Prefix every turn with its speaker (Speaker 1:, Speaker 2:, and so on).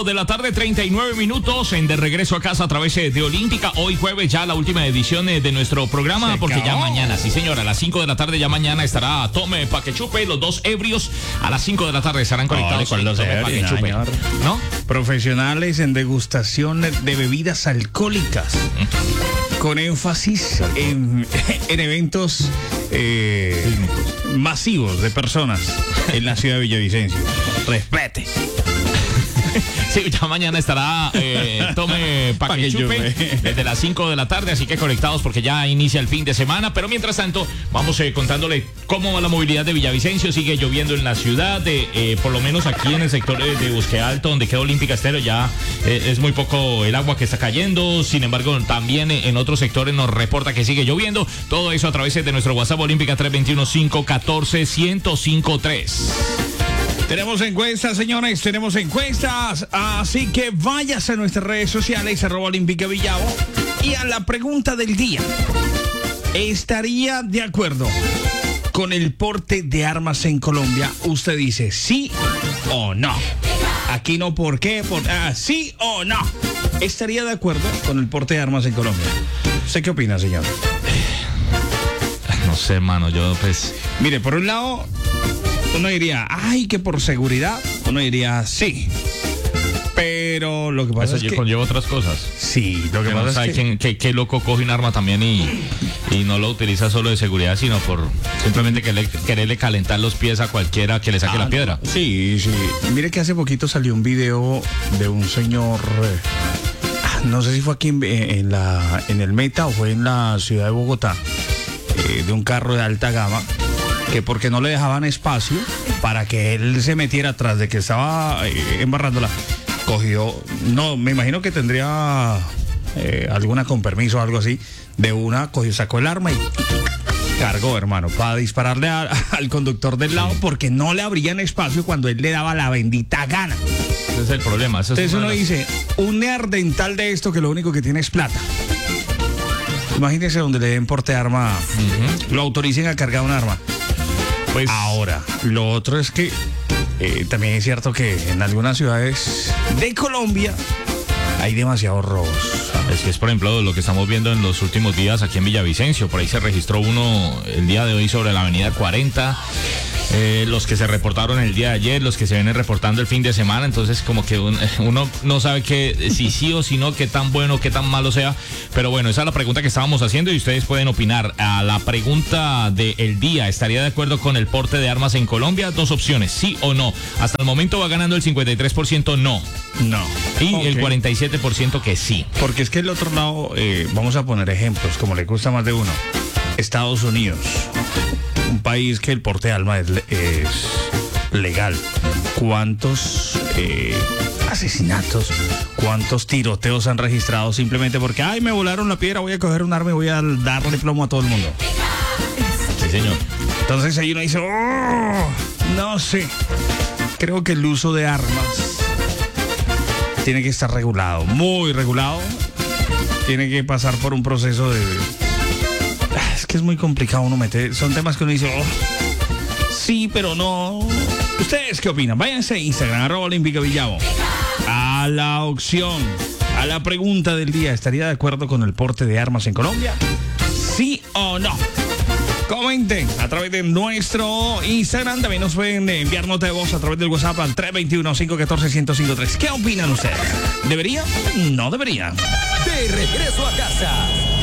Speaker 1: 5 de la tarde, 39 minutos, en De Regreso a Casa a través de Olímpica. Hoy jueves ya la última edición de nuestro programa, porque ya mañana, sí señora, a las 5 de la tarde ya mañana estará Tome Pa' Que Chupe. Los dos ebrios a las 5 de la tarde estarán conectados con los Tome Pa' Que Chupe, ¿no?
Speaker 2: Profesionales en degustación de bebidas alcohólicas, con énfasis en eventos masivos de personas en la ciudad de Villavicencio. Respete.
Speaker 1: Sí, ya mañana estará Tome Pa' Que Chupe desde las 5 de la tarde, así que conectados porque ya inicia el fin de semana. Pero mientras tanto, vamos contándole cómo va la movilidad de Villavicencio. Sigue lloviendo en la ciudad, por lo menos aquí en el sector de Bosque Alto, donde queda Olímpica Estéreo, ya es muy poco el agua que está cayendo. Sin embargo, también en otros sectores nos reporta que sigue lloviendo. Todo eso a través de nuestro WhatsApp Olímpica 321-514-1053.
Speaker 2: Tenemos encuestas, señores, tenemos encuestas, así que váyase a nuestras redes sociales, @Olímpica Villavo, y a la pregunta del día: ¿estaría de acuerdo con el porte de armas en Colombia? Usted dice sí o no. Aquí no por qué, sí o no. ¿Estaría de acuerdo con el porte de armas en Colombia? ¿Usted qué opina, señor?
Speaker 1: No sé, hermano, yo pues...
Speaker 2: Mire, por un lado... uno diría, ay, que por seguridad. Uno diría, sí. Pero lo que pasa es que...
Speaker 1: conlleva otras cosas.
Speaker 2: Sí, lo que pasa es que...
Speaker 1: ¿Qué loco coge un arma también y no lo utiliza solo de seguridad, sino por simplemente quererle calentar los pies a cualquiera que le saque la piedra?
Speaker 2: Sí, sí. Mire que hace poquito salió un video de un señor... no sé si fue aquí en el Meta o fue en la ciudad de Bogotá, de un carro de alta gama, que porque no le dejaban espacio para que él se metiera atrás de que estaba embarrándola, cogió, no, me imagino que tendría alguna con permiso o algo así, de una, cogió, sacó el arma y cargó, hermano, para dispararle al conductor del lado, porque no le abrían espacio cuando él le daba la bendita gana.
Speaker 1: Ese es el problema.
Speaker 2: Entonces uno dice, un neandertal de esto que lo único que tiene es plata. Imagínense donde le den porte de arma, lo autoricen a cargar un arma. Pues ahora, lo otro es que también es cierto que en algunas ciudades de Colombia hay demasiados robos.
Speaker 1: Es que es, por ejemplo, lo que estamos viendo en los últimos días aquí en Villavicencio. Por ahí se registró uno el día de hoy sobre la avenida 40. Los que se reportaron el día de ayer, los que se vienen reportando el fin de semana. Entonces como que uno no sabe si sí o si no, qué tan bueno, qué tan malo sea. Pero bueno, esa es la pregunta que estábamos haciendo y ustedes pueden opinar. A la pregunta del día: ¿estaría de acuerdo con el porte de armas en Colombia? Dos opciones, sí o no. Hasta el momento va ganando el 53% no.
Speaker 2: No.
Speaker 1: Y el 47% que sí.
Speaker 2: Porque es que el otro lado, vamos a poner ejemplos, como le gusta más de uno. Estados Unidos, un país que el porte de armas es legal. ¿Cuántos asesinatos, cuántos tiroteos han registrado simplemente porque, ay, me volaron la piedra, voy a coger un arma y voy a darle plomo a todo el mundo?
Speaker 1: Sí, señor.
Speaker 2: Entonces ahí uno dice, no sé, creo que el uso de armas tiene que estar regulado, muy regulado. Tiene que pasar por un proceso de... Es que es muy complicado uno meter... Son temas que uno dice, sí, pero no. ¿Ustedes qué opinan? Váyanse a Instagram, @Olímpica Villavo. A la opción, a la pregunta del día: ¿estaría de acuerdo con el porte de armas en Colombia? ¿Sí o no? Comenten a través de nuestro Instagram. También nos pueden enviar nota de voz a través del WhatsApp al 321-514-1053. ¿Qué opinan ustedes? ¿Debería? ¿No debería?
Speaker 3: De regreso a casa.